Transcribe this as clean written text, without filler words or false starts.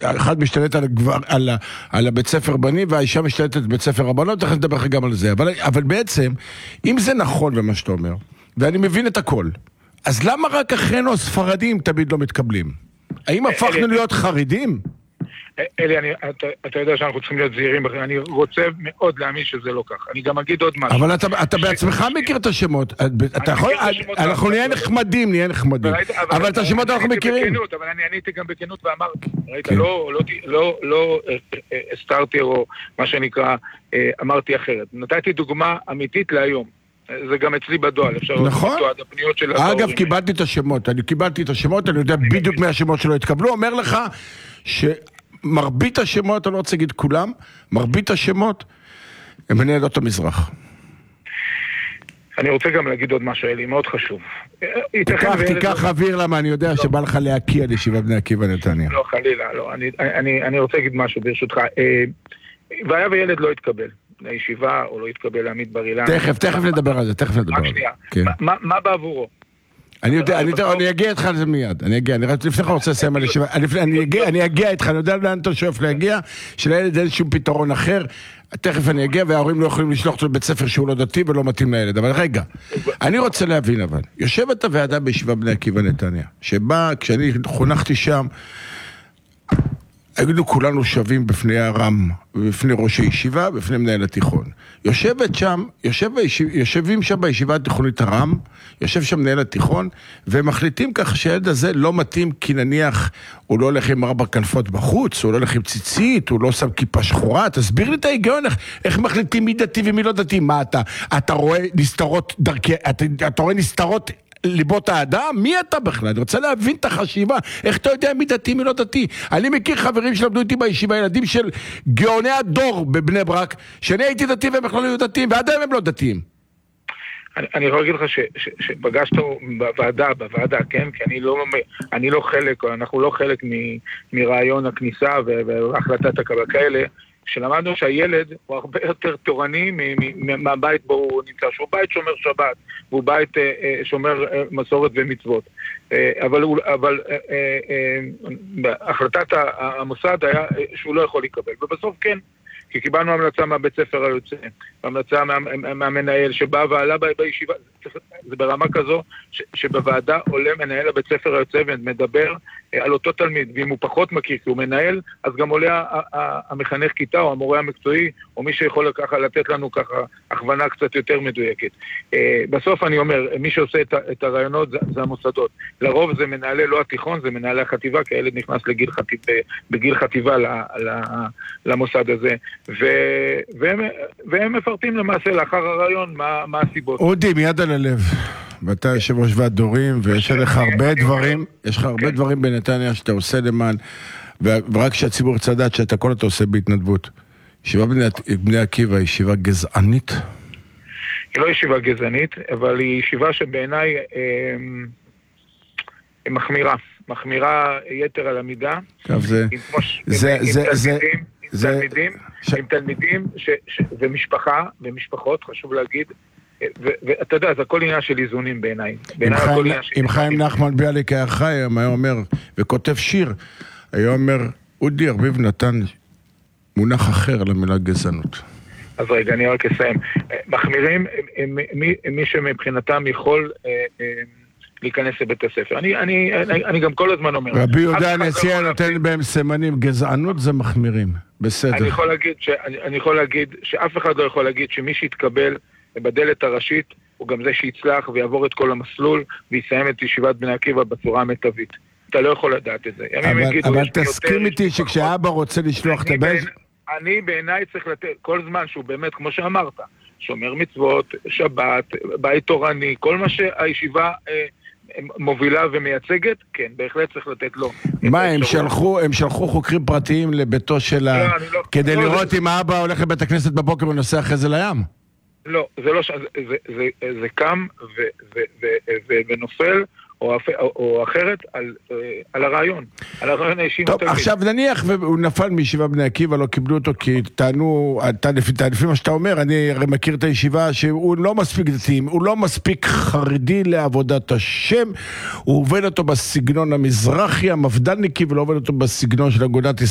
אחד משתלט על הבית ספר בנים, והאישה משתלטת בבית ספר הבנות, תכף נדבר לך גם על זה. אבל בעצם, אם זה נכון במה שאתה אומר, ואני מבין את הכל, אז למה רק אחינו הספרדים תמיד לא מתקבלים? האם הפכנו להיות חרדים? אלי, אתה יודע שאנחנו צריכים להיות זהירים, אני רוצה מאוד להאמין שזה לא כך. אני גם אגיד עוד משהו. אבל אתה בעצמך מכיר את השמות. אנחנו נהיה נחמדים, אבל את השמות אנחנו מכירים. אבל אני עניתי גם בכנות ואמרתי. ראית, לא הסתרתי או מה שנקרא, אמרתי אחרת. נתתי דוגמה אמיתית להיום. זה גם אצלי בדואל, אפשר נכון. לראות את הפניות של אגב, קיבלתי את השמות, אני יודע בדיוק מהשמות שלא התקבלו, אומר לך שמרבית השמות, אני לא רוצה להגיד כולם, מרבית השמות הם בני עדות המזרח. אני רוצה גם להגיד עוד משהו, אלי, מאוד חשוב. תיקח אוויר, למה אני יודע שבא לך להקיע לישיבת בני עקיבא נתניה. לא, חלילה, לא. אני רוצה להגיד משהו ברשותך. והיה וילד לא התקבל לישיבה, או לא התקבל לעמית בר אילן. תכף נדבר על זה, רק שנייה. מה בעבורו? אני אגיע איתך על זה מיד. אני לפני רוצה לסיים על ישיבה. אני אגיע איתך, אני יודע לאן אתה שואף להגיע, שלילד אין שום פתרון אחר. תכף אני אגיע, וההורים לא יכולים לשלוח אותו לבית ספר שהוא לא דתי ולא מתאים לילד. אבל רגע, אני רוצה להבין אבל. יושבת הוועדה בישיבה בני עקיבא נתניה, שבה כשאני חונכתי שם, היינו כולנו שווים בפני הרם, בפני ראש הישיבה, בפני מנהל התיכון. יושבים שם בישיבה התיכונית הרם, יושב שם מנהל התיכון, ומחליטים כך שהילד הזה לא מתאים, כי נניח הוא לא הולך עם 4 כנפות בחוץ, הוא לא הולך עם ציצית, הוא לא שם כיפה שחורה. תסביר לי את ההיגיון, איך מחליטים מי דתי ומי לא דתי? מה אתה רואה נסתרות דרכי, אתה רואה נסתרות ליבות האדם? מי אתה בכלל? אני רוצה להבין את החשיבה. איך אתה יודע מי דתי, מי לא דתי? אני מכיר חברים שלמדו איתי בישיבה, ילדים של גאוני הדור בבני ברק, שאני הייתי דתי והם בכלל היו דתיים, ועד היום הם לא דתיים. אני יכול להגיד לך שפגשת בוועדה, כן? כי אני לא חלק, או אנחנו לא חלק מרעיון הכניסה והחלטת הקבלה כאלה, שלמדנו שהילד הוא הרבה יותר תורני מהבית בו הוא נמצא, שהוא בית שומר שבת, והוא בית שומר מסורת ומצוות. אבל החלטת המוסד היה שהוא לא יכול לקבל, ובסוף כן, כי קיבלנו המלצה מהבית ספר היוצא, המלצה מהמנהל שבא ועלה בישיבה, זה ברמה כזו שבוועדה עולה מנהל הבית ספר היוצא ומדבר על אותו תלמיד, ואם הוא פחות מכיר כי הוא מנהל, אז גם עולה המחנך כיתה או המורה המקצועי, או מי שיכול ככה לתת לנו ככה הכוונה קצת יותר מדויקת. בסוף אני אומר, מי שעושה את הרעיונות זה המוסדות. לרוב זה מנהלי לא התיכון, זה מנהלי החטיבה, כי הילד נכנס בגיל חטיבה למוסד הזה. והם מפרטים למעשה לאחר הרעיון מה הסיבות. אודי, מיד על הלב. ואתה יושב ראש ועד דורים, ויש לך הרבה דברים, יש לך הרבה דברים בנתניה שאתה עושה למען, ורק שהציבור צריך לדעת שאתה כל אתה עושה בהתנדבות. ישיבה בני עקיבא היא ישיבה גזענית? היא לא ישיבה גזענית, אבל היא ישיבה שבעיניי מחמירה יתר על המידה. עם תלמידים ומשפחות, חשוב להגיד, ואתה יודע, זה הכל עניין של איזונים בעיניי. אם חיים נחמן ביאליק היה חי, היה אומר, וכותב שיר, היה אומר, אודי ארביב נתן מונח אחר למילה גזענות. אז רגע, אני רק אסיים. מחמירים, מי שמבחינתם יכול להיכנס לבית הספר. אני גם כל הזמן אומר. רבי יהודה הנשיאה נותן בהם סימנים, גזענות זה מחמירים. בסדר. אני יכול להגיד שאף אחד לא יכול להגיד שמי שיתקבל בדלת הראשית הוא גם זה שיצלח ויעבור את כל המסלול ויסיים את ישיבת בני עקיבא בצורה המיטבית. אתה לא יכול לדעת את זה. אבל תסכים איתי שכשאבא רוצה לשלוח את הבן... אני בעיניי צריך לתת כל זמן שהוא באמת, כמו שאמרת, שומר מצוות, שבת, בית תורני, כל מה שהישיבה מובילה ומייצגת, כן, בהחלט צריך לתת לו. מה, הם שלחו חוקרים פרטיים לביתו של כדי לראות אם האבא הולך לבית הכנסת בבוקר ונוסע אחרי זה לים? לא, זה קם ונופל, או אחרת, על הרעיון. על הרעיון האישי. טוב, עכשיו נניח והוא נפל מישיבה בני עקיבא, לא קיבלו אותו, כי טענו, לפי מה שאתה אומר, אני הרי מכיר את הישיבה, שהוא לא מספיק דתיים, הוא לא מספיק חרדי לעבודת השם, הוא עובד אותו בסגנון המזרחי, המפדלניקי, ולא עובד אותו בסגנון של אגודת ישראל.